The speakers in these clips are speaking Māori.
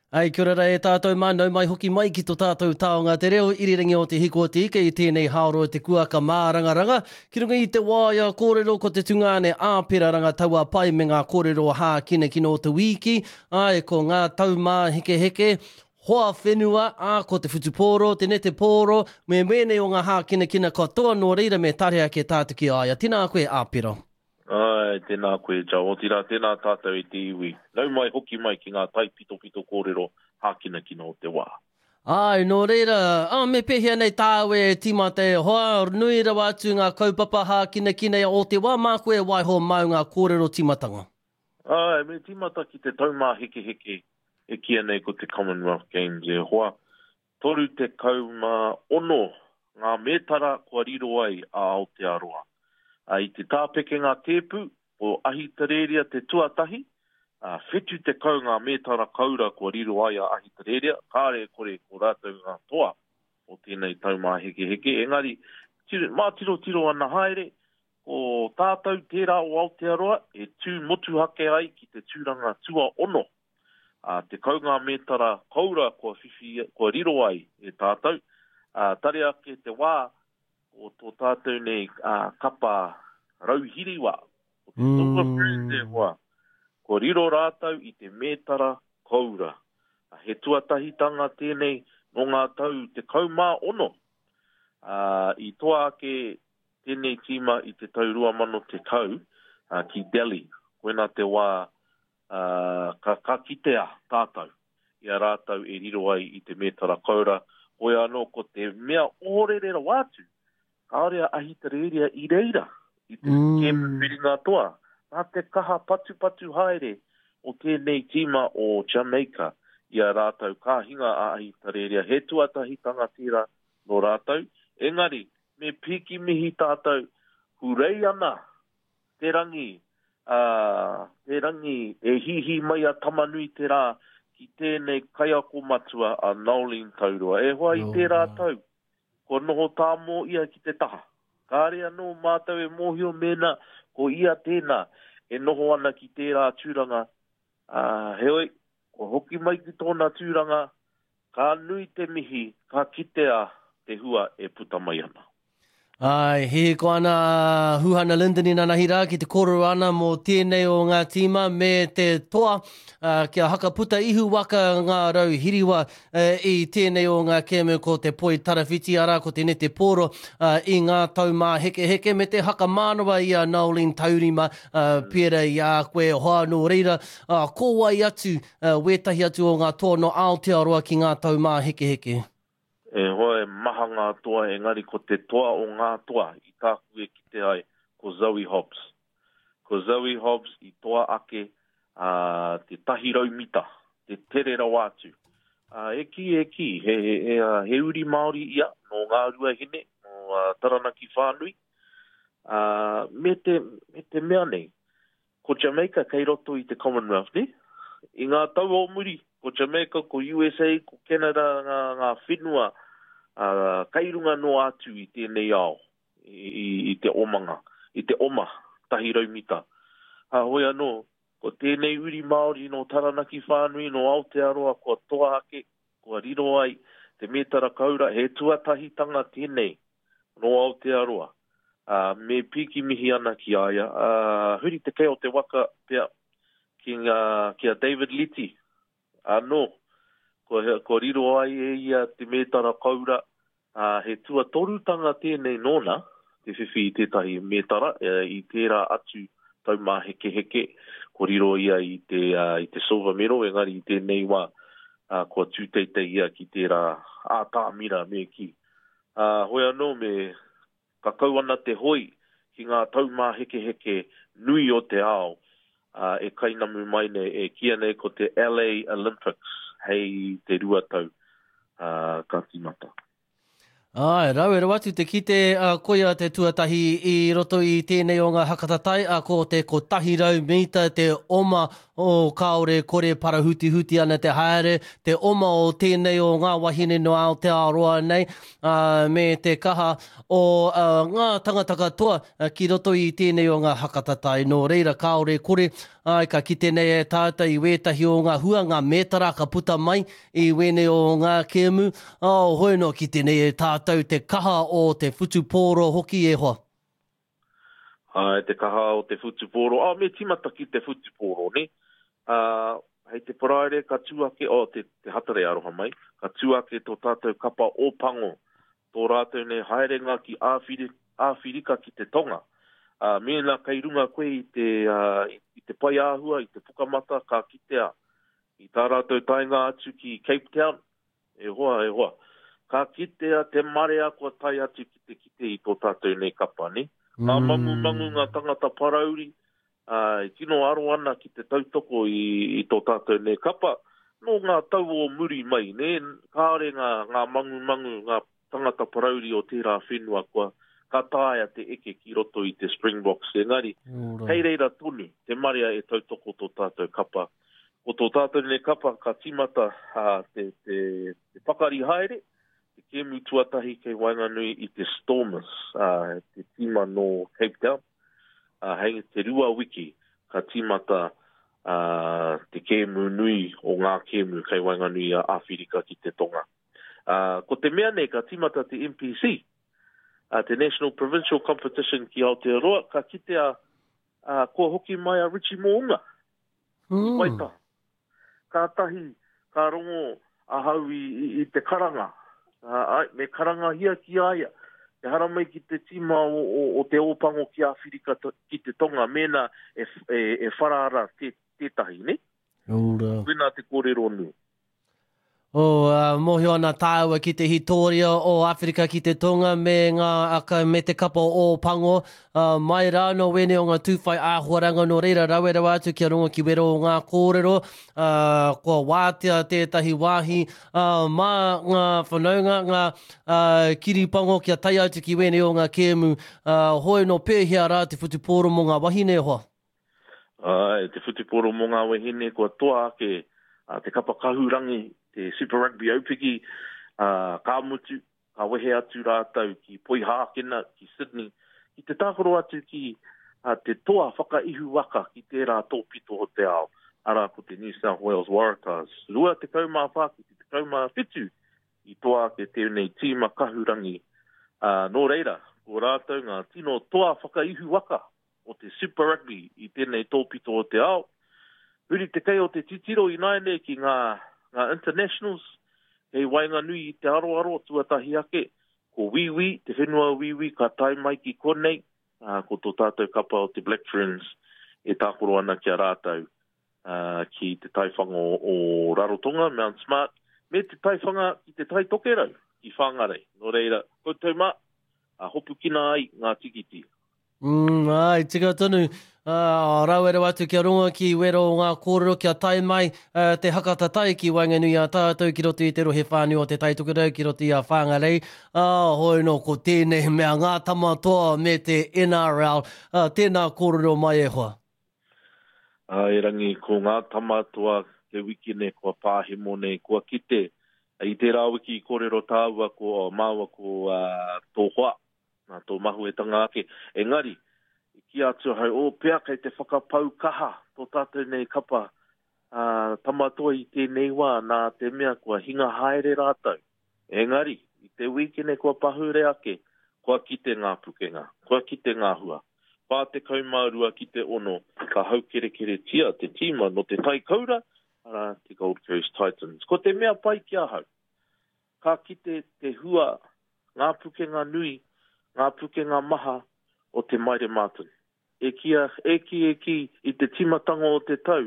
Ai, kia ora e tātou mānau mai hoki mai ki tō tātou taonga te reo irirangi o te hiko te ike I tēnei haoro te kuaka mārangaranga. Ki runga I te wāia kōrero ko te tungane āpera ranga taua pai me ngā kōrero hā kine kino o te wiki. Ai, ko ngā taumā heke heke. Hoa whenua, ko te whutupōro, te nete pōro, me mene o ngā hā kine kina katoa no reira me tarea ke tātu ki aia. Tēnā koe āpera. Ai, tēnā koe, Jaotira, tēnā tātou I te iwi. Nau mai hoki mai ki ngā tai pito kōrero hākina kina o te wā. Ai, no reira, me pehea nei tāwe tīmate, hoa nui rawa atu ngā kaupapa hākina kina o te wā, mā koe waiho mau ngā kōrero tīmatanga. Ai, me tīmata ki te taumā heke heke e kia nei ko te Commonwealth Games e hoa. Toru te kauma ono ngā mētara kua riro ai a Aotearoa. I te tāpeke ngā tēpu o ahi tareria te tuatahi, whetu te kau ngā mētara kaura kua riro ai a ahi tareria, kāre kore ko rātou ngā toa o tēnei taumā heke heke. Engari, mā tiro ana haere, o tātou tērā o Aotearoa, e tū motu hake ai ki te tūranga tua ono. Te kau ngā mētara kaura kua whiwhi, kua riro ai e tātou. Tare ake te wā, o tō tātou nei kapa rauhiriwa. O te tonga prende hoa. Ko riro rātau I te mētara kaura. He tuatahitanga tēnei no ngā tau te kaumā ono. I toa ake tēnei tīma I te tau 2010 ki Delhi. Koena te wā ka kitea tātou. Ia rātau e riro ai I te mētara kaura. Hoi anō ko te mea orerera wātu. Kārea ahi tareria I reira, I te kēmwhiringa toa. Nā te kaha patu haere o tēnei tīma o Jamaica. Ia rātau kāhinga a ahi tareria. He tuatahitanga tira no rātau. Engari, me piki mihi tātou, hurei ana, te rangi e hihi mai a tamanui te rā ki tēnei kaiako matua a Nolin Taurua. E hoa I te rātau. Ko noho tā mō ia ki te taha. Kārea no mātou e mōhio mena, ko ia tēnā e noho ana ki tērā tūranga. Heoi, ko hoki mai ki tōna tūranga, ka nui te mihi, ka kitea te hua e puta mai ana. Ai, he ko ana Huhana Linden I Nanahira ki te kōrero ana mō tēnei o ngā tīma me te toa kia hakaputa ihu waka ngā rau hiriwa I tēnei o ngā kēmu ko te poi tarawhiti ara ko te nete pōro I ngā taumā heke heke me te haka mānawa I a Nolin Taurima pēra I a koe hoa no reira ko wai atu wētahi atu o ngā toa no Aotearoa ki ngā taumā heke heke. E hoa e maha ngā toa, engari ko te toa o ngā toa, I tāku e ki te ai, ko Zoe Hobbs. Ko Zoe Hobbs I toa ake te tahirau mita, te terera wātu. Eki, he uri Māori ia, no ngā rua hene, no Taranaki whānui. Me te mea nei, ko Jamaica kei roto I te Commonwealth, ne? I ngā tau o muri, ko Jamaica, ko USA, ko Canada, ngā whenua, kairunga no atu I tēnei ao, I te omanga, I te oma, tahirau mita. Hoi anō, ko tēnei uri Māori no Taranaki whānui, no Aotearoa, ko toa ake, ko riro ai, te mētara kaura, he tuatahitanga tēnei no Aotearoa. Me piki mihi ana ki aia. Huri te kei o te waka pia kia David Litti. Anō, ko riro ai e ia te mētara kaura, he tua torutanga tēnei nōna, te whiwhi I tētahi mētara, I tērā atu taumā heke heke, ko riro ia I te silver medal, engari I tēnei wā, ko tūteitei ia ki tērā ātāmira me ki. Hoi anō me kakau ana te hoi, ki ngā taumā heke heke nui o te ao, e kainamu mai ne, e kia nei ko te LA Olympics, hei te ruatau ka timata. Ai, rau e rawatu te kite koia te tuatahi I roto I tēnei o ngā hakatatai, ko te ko tahi rau mita te oma o kaore kore parahuti ana te haere, te oma o tēnei o ngā wahine no Aotearoa nei, me te kaha o ngā tangata katoa ki roto I tēnei o ngā hakatatai. No reira kaore kore, ka kite nei e tātou I wētahi o ngā hua, ngā metara ka puta mai I wene o ngā kemu. Hoi no kite nei e tātou te kaha o te whutupōro hoki e hoa. Te kaha o te whutupōro. Me timata ki te whutupōro, ne? Hei te paraere, ka tuake, te hatare aroha mai, ka tuake tō tātou kapa o pango, tō rātou ne haerenga ki āwhirika ki te tonga. Mēnā kei runga koe I te pai āhua, I te pukamata, ka kitea. I tā rātou tainga atu ki Cape Town, e hoa. Ka kitea te marea kua tai atu ki te kite I tō tātou nei kapa, ne? Ngā mangu ngā tangata parauri, kino aro ana ki te tautoko I tō tātou nei kapa, no ngā tau o muri mai, ne? Kāre ngā mangu, ngā tangata parauri o tērā whenua kua ka tāia te eke ki roto I te Springboks. Engari, hei reira tonu, te marea e tautoko tō tātou kapa. O tō tātou nei kapa, ka timata te pakari haere, te kemu tuatahi kei Wainganui I te Stormers, te tima no Cape Town. Hei te rua wiki, ka timata te kemu nui o ngā kemu kei Wainganui a Āwhirika ki te tonga. Ko te mea nei, ka timata te NPC, te National Provincial Competition ki Aotearoa, ka kitea kua hoki mai a Richie Mounga. Waita. Ka tahi, ka rongo ahau I te karanga. Me karanga hia ki aia. Te hara mai ki te tima o te opango ki Āwhirika ki te tonga, mena e wharaara tētahi, ne? Wena te kōrero nu. Mohi ana tāua ki te hitoria o Āwhirika ki te tonga me te kapa o pango. Mai rā no wene o ngā tūwhai āhuaranga no reira rauera atu ki a rongo ki wero o ngā kōrero. Kua wātea tētahi wāhi. Mā ngā whanaunga, ngā kiripango kia tai atu ki wene o ngā kēmu. Hoi no pēhia rā te whutupōro mo ngā wahine hoa. Te whutupōro mo ngā wahine kua toa ake te kapa kahurangi, te Super Rugby Aupiki, ka mutu, ka wehe atu rātau ki Poihākena, ki Sydney, ki te tākoro atu ki te toa whakaihu waka ki tērā tōpito o te ao, ara ko te New South Wales Waratahs. Rua te kaumā whaki, te kaumā whitu, I toa ke tēnei tīma kahurangi. Nō reira, ko rātau ngā tino toa whakaihu waka o te Super Rugby I tēnei tōpito o te ao. Huri te kei o te titiro I naine ki ngā internationals, hei Wainganui I te aro tuatahi ake, ko Wiwi, te whenua Wiwi, ka tai mai ki konei, ko tō tātou kapa o te Black Ferns, e tākoro ana ki a rātau, ki te taiwhanga o Rarotonga, Mount Smart, me te taiwhanga ki te tai tokerau, ki whangarei. Nō reira, koutou mā, hopu kina ai ngā tikiti. Ai, tika tonu. Rauera watu kia runga ki wero o ngā kōrero kia tai mai te hakatatai ki Wainganui a tātou ki roto I te rohe whānui o te taitokerau ki roto I a whāngarei. Hoi no ko tēnei mea ngā tamatoa me te NRL. Tēnā kōrero mai e hoa. E rangi ko ngā tamatoa te wiki ne kua pāhemo nei kua kite. I te rā wiki kōrero tāua ko māua ko tō hoa. Tō mahu e tanga ake. Engari, ki atu hau, pēa kei te whakapau kaha, tō tātou nei kapa, tamatoa I tēnei wā, nā te mea kua hinga haere rātau. Engari, I te wikene kua pahure ake, kua kite ngā pukenga, kua kite ngā hua. Pā te kaumārua ki te ono, ka hau kere tia, te tīma no te tai kaura, ara te Gold Coast Titans. Ko te mea pai kia hau, ka kite te hua, ngā pukenga nui, ngā pukenga maha o te Maire Martin. E ki I te timatanga o te tau.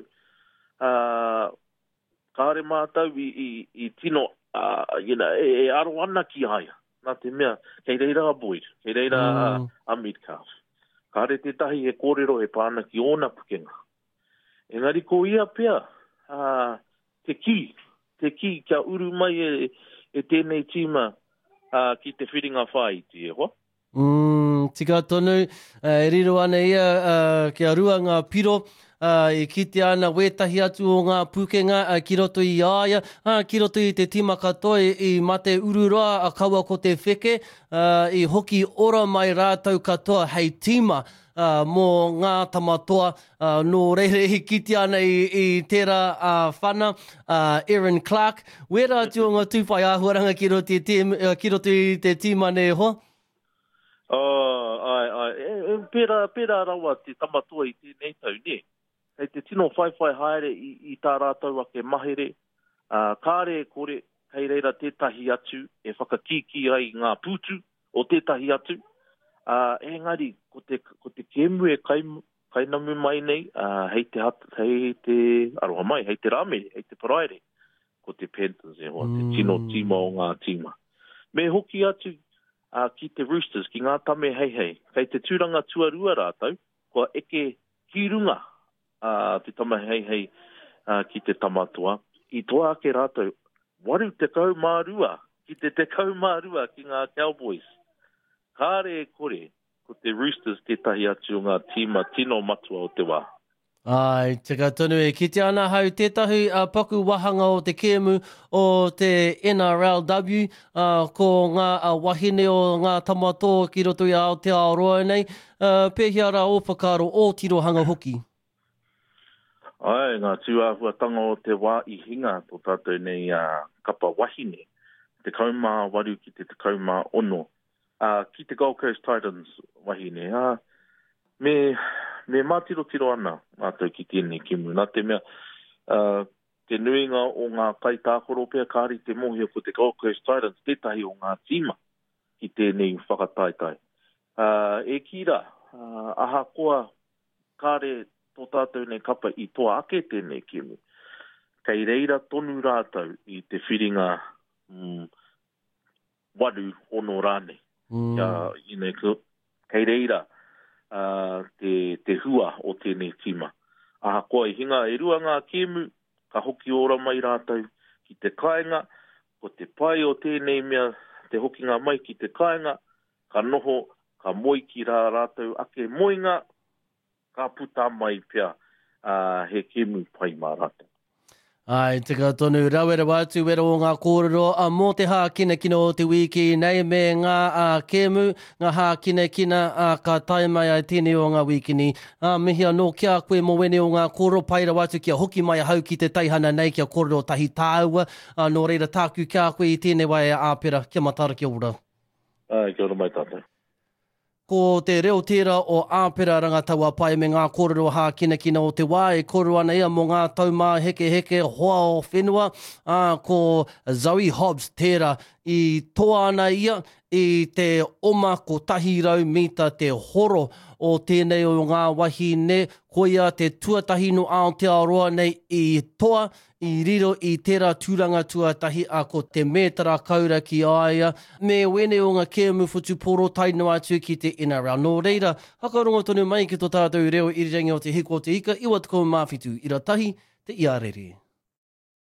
Kāre mātau I tino, e aro ana ki aia. Nā te mea, kei reira a Boyd, kei reira a Midcalf. Kāre te tahi e kōrero e pāna ki ona pukenga. Engari ko ia pia, te ki kia uru mai e tēnei tīma ki te whiringa whai ti e hoa. Tika tonu, e riro ana ia kia rua ngā piro, e kite ana wetahi atu o ngā pukenga ki roto i aia, ki roto i te tima katoa i mate ururoa a kaua ko te wheke, i hoki ora mai rātou katoa hei tima mō ngā tamatoa, nō reire i kite ana i tērā whana, Aaron Clark. Wera atu o ngā tūwhai āhuaranga ki roto i te tima ne hoa? Pera rawa te tamatoa i tēnei tau, ne? Hei te tino whaiwhai haere i tā rātou a ke mahere, kāre kore, hei reira tētahi atu, e whakakiki ai ngā pūtu o tētahi atu. Engari, ko te kemu e kainamu mai nei, hei te aroha mai, hei te rāmere, hei te paraere, ko te Panthers e hoa, te tino tima o ngā tima. Me hoki atu, ki te Roosters, ki ngā tame hei, kei te tūranga tuarua rātou, kua eke ki runga te tame hei ki te tamatoa. I toa ake rātou, waru te kaumārua, ki te kaumārua ki ngā Cowboys. Kāre kore, ko te Roosters tētahi atu o ngā tima tino matua o te wā. Ai, tika tonu e kite ana hau tētahi paku wahanga o te kēmu o te NRLW ko ngā wahine o ngā tamatoa ki roto i Aotearoa nei, pēhia rā o whakaro o tirohanga hoki. Ai, ngā tūāhuatanga o te wā i hinga tō tātou nei kapa wahine, te kaumā waru ki te kaumā ono, ki te Gold Coast Titans wahine, me mātiro ana mātou ki tēnei kimu. Nā te mea, te nuinga o ngā kaitākoro pia kāri te mohia ko te Gold Coast Titans, tētahi o ngā tima ki tēnei whakataitai. E kira, aha koa kāre tō tātou nei kapa i toa ake tēnei kimu. Kei reira tonu rātou i te whiringa waru ono rāne. Kei reira te hua o tēnei tima. Aha koa i hinga e rua ngā kēmu, ka hoki ora mai rātou ki te kāinga, ko te pai o tēnei mea, te hoki ngā mai ki te kāinga, ka noho, ka moi ki rātou ake moinga, ka puta mai pia he kēmu pai mā rātou. Ai, tika tonu rawera watu wera o ngā kōrero mō te hākina kina o te wiki nei me ngā kēmu, ngā hākina kina ka tae mai ai tēnei o ngā wiki ni. Mehia no kia koe mo wene o ngā kōrero paira watu kia hoki mai hau ki te taihana nei kia kōrero tahi tāua. No reira tāku kia koe i tēnei wai āpera, kia matara kia ora. Ai, kia ora mai tātou. Ko te reo tērā o āpera rangataua pai me ngā kōrero hākina kina o te wā e kōrero ana ia mō ngā taumā heke hoa o whenua, ko Zoe Hobbs tērā i toa ana ia i te oma ko tahirau mita te horo o tēnei o ngā wahine, ko ia te tuatahi no Aotearoa nei i toa, i riro i tērā tūranga tuatahi a ko te mētara kaura ki aia, me wene o ngā kēmu whutu poro taino atu ki te NRL. Nō reira, hakarongo tonu mai ki tō tātou reo irirangi o te hiko o te ika, iwa tukou mawhitu, ira tahi, te iarere.